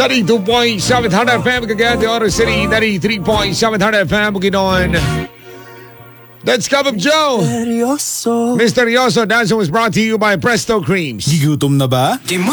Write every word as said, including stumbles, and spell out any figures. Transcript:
ninety-two point seven Hard F M, Cagayan de Oro City, ninety-three point seven Hard F M, Bukidnon. That's Cup of Joe. Seryoso. Misteryoso. That was brought to you by Presto Creams. Gigutom na ba?